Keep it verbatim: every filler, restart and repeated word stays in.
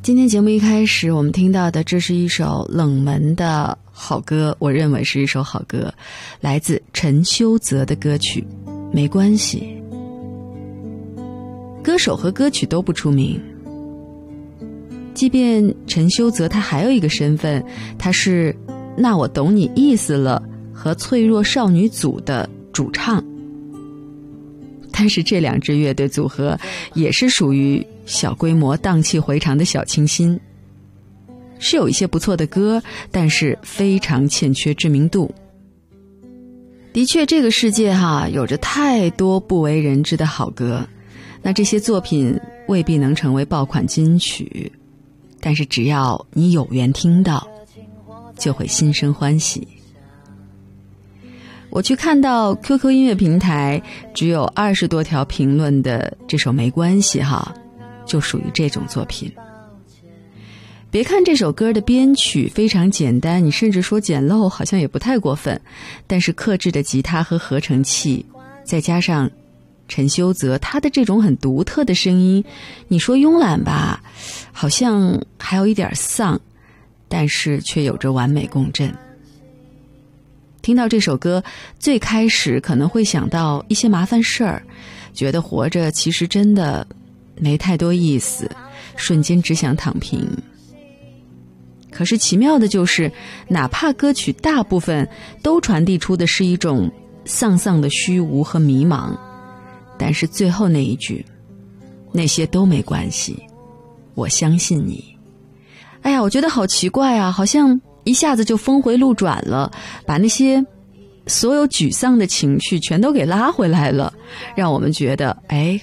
今天节目一开始我们听到的，这是一首冷门的好歌，我认为是一首好歌，来自陈修泽的歌曲《没关系》。歌手和歌曲都不出名，即便陈修泽他还有一个身份，他是那我懂你意思了和脆弱少女组的主唱，但是这两支乐队组合也是属于小规模荡气回肠的小清新，是有一些不错的歌，但是非常欠缺知名度。的确这个世界哈有着太多不为人知的好歌，那这些作品未必能成为爆款金曲，但是只要你有缘听到，就会心生欢喜。我去看到 Q Q 音乐平台只有二十多条评论的这首《没关系》哈，就属于这种作品。别看这首歌的编曲非常简单，你甚至说简陋好像也不太过分，但是克制的吉他和合成器，再加上陈修泽他的这种很独特的声音，你说慵懒吧，好像还有一点丧，但是却有着完美共振。听到这首歌，最开始可能会想到一些麻烦事儿，觉得活着其实真的没太多意思，瞬间只想躺平。可是奇妙的就是，哪怕歌曲大部分都传递出的是一种丧丧的虚无和迷茫，但是最后那一句，那些都没关系，我相信你。哎呀，我觉得好奇怪啊，好像一下子就峰回路转了，把那些所有沮丧的情绪全都给拉回来了，让我们觉得哎，